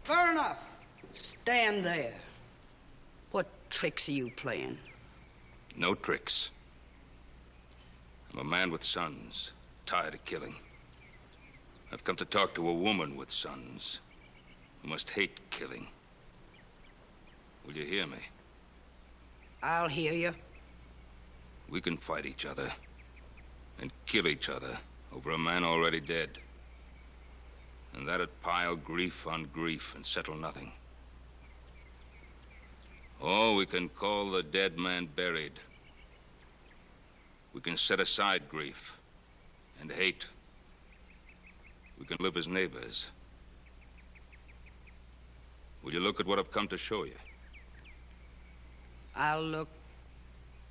Fair enough. Stand there. What tricks are you playing? No tricks. I'm a man with sons, tired of killing. I've come to talk to a woman with sons who must hate killing. Will you hear me? I'll hear you. We can fight each other and kill each other over a man already dead. And that'd pile grief on grief and settle nothing. Or we can call the dead man buried. We can set aside grief and hate. We can live as neighbors. Will you look at what I've come to show you? I'll look